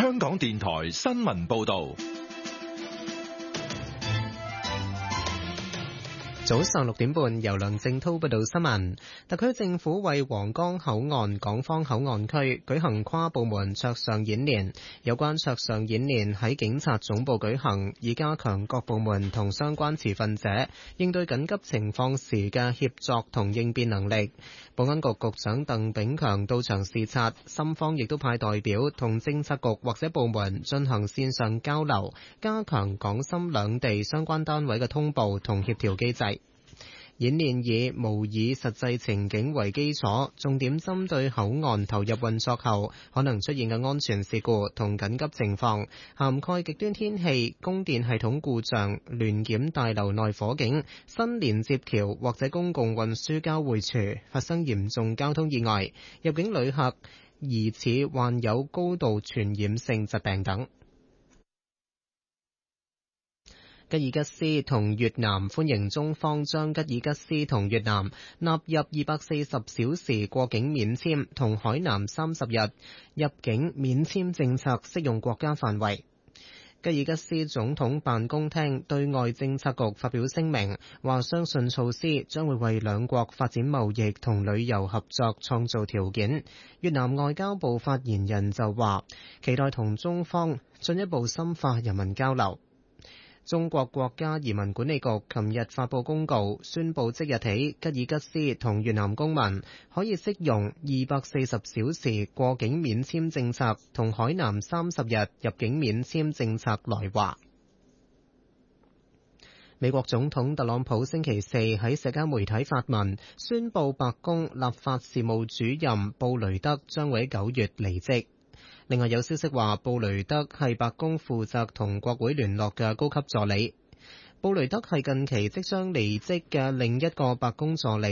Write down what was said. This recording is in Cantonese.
香港電台新聞報道。 早上6點半，由梁正滔報道新聞。特區政府為皇崗口岸港方口岸區舉行跨部門桌上演練，有關桌上演練喺警察總部舉行，以加強各部門同相關持份者應對緊急情況時嘅協作同應變能力。保安局局長鄧炳強到場視察，深方亦都派代表同政策局或者部門進行線上交流，加強港深兩地相關單位嘅通報同協調機制。演練以模擬實際情景為基礎，重點針對口岸投入運作後可能出現嘅安全事故同緊急情況，涵蓋極端天氣、供電系統故障、聯檢大樓內火警、新連接橋或者公共運輸交匯處發生嚴重交通意外、入境旅客疑似患有高度傳染性疾病等。吉爾吉斯同越南歡迎中方將吉爾吉斯同越南納入240小時過境免簽同海南30日入境免簽政策適用國家範圍。吉爾吉斯總統辦公廳對外政策局發表聲明，話相信措施將會為兩國發展貿易同旅遊合作創造條件。越南外交部發言人就話，期待同中方進一步深化人民交流。中國國家移民管理局琴日發布公告，宣布即日起，吉爾吉斯同越南公民可以適用240小時過境免簽政策同海南30日入境免簽政策來華。美國總統特朗普星期四喺社交媒體發文，宣布白宮立法事務主任布雷德將會喺9月離職。另外有消息話，布雷德係白宮負責同國會聯絡嘅高級助理。布雷德係近期即將離職嘅另一個白宮助理。